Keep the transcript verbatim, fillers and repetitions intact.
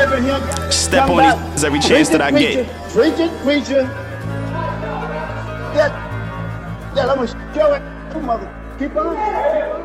in here. Step on these every chance that I get. Preaching, preacher. Yeah, yeah, I'm gonna show it. Mother, keep on.